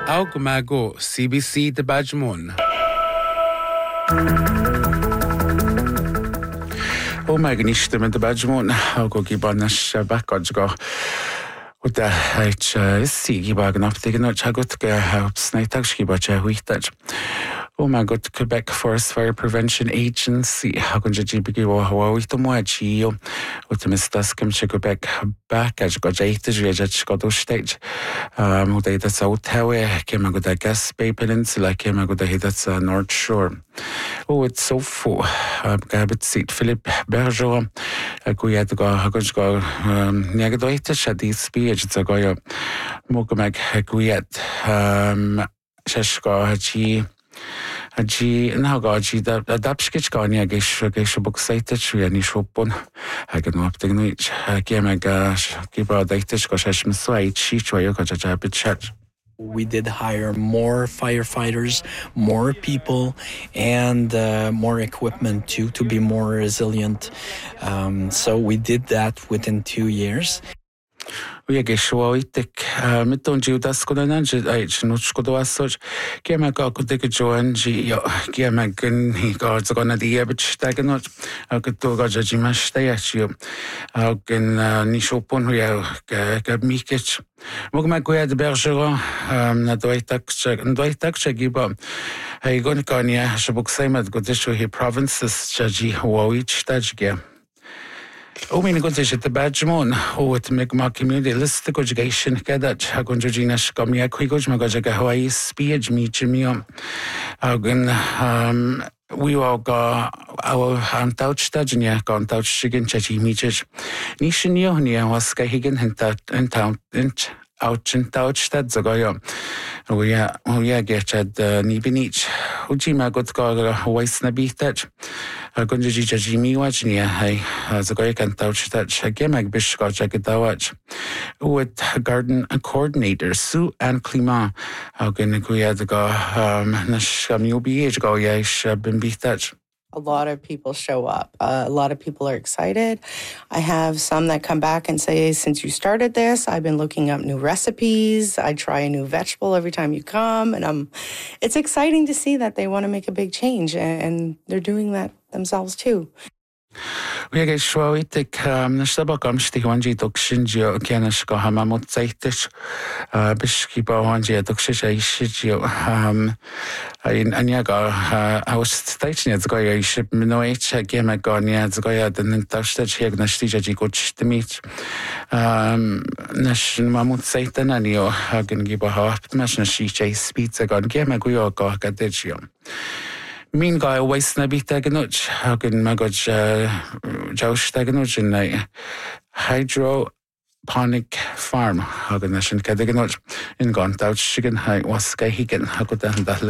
Augmago CBC de Bajmon. O magniste med de Bajmon, Augo Gibanas Bakajgo. Og det ikke sigibagen opp til noe jeg godt snøytagsgibaget huitet. Og man godt Quebec Forest Fire Prevention Agency har kunnet GBG og Hawaii to moachi og til mistaskem til Quebec back as got eight jeg got to stage. Og det er så taue kan gå der Gas Bay Peninsula kan gå der hit North Shore. Og det så få gabet sit Philip Bergeron kunne jeg har kunnet jeg går ikke så det speech så går jeg må meg kunne Shashka Haji Nagaji da Dapskich Ganya Gish book sighted Shriani Shopon. I can up the niche. I came a gash, keep out the Tishkosham Swite, Shichwayoka chat. We did hire more firefighters, more people, and more equipment to be more resilient. So we did that within 2 years. We get showaitik miton Judas Kodananj H Nuchkodoasoj Kemaka could take a join G Kiamagan he guards gonna the average taganot I could to Gajimash Tayachu Algan Nishopon Rio Gabmikich Mogmaguia de Bergeron Nadoitak Giba I gonna Kanya Shabuk Samat Godishu provinces Jaji Hawaiich Tajgia. O min go te te Bajmon o te me ma community list education kada hagon jina skamia kuigoj ma ga Hawaii speech mi chimio agun we all go our touch tajnya kon touch chicken chachi miches ni shinio ni was ka higen in town out in touch that zagoyo we get at ni binich ujima got go Hawaii snabitach Gunji Jimmy watch near hey as a guy can touch that Shagemak Bishka Jagadawach with garden coordinator Sue and Clima. How can we have to go Nasham BH go yesh been beat that. A lot of people show up. A lot of people are excited. I have some that come back and say, since you started this, I've been looking up new recipes. I try a new vegetable every time you come. And it's exciting to see that they want to make a big change. And they're doing that themselves too. We get showaitik Nashabakam Stiwanji Dokshinjo Kianashko Hamamut Zaitish Bishkiba Wanji Dokshisha in Anyaga I was stating it's Goya ship Minoich Gemagonia Zgoya the Tashtach Yagnastija Jikoch to meet Nash Mamut Satan and you can give a half National Shicha speeds a gun Gemaguyo Gaditio. Mean guy always snabby taganuch. How can Magoj Josh taganuch in a hydroponic farm? How can Nation Kadaganut in Gauntouch Chicken High was Sky Hicken? How could that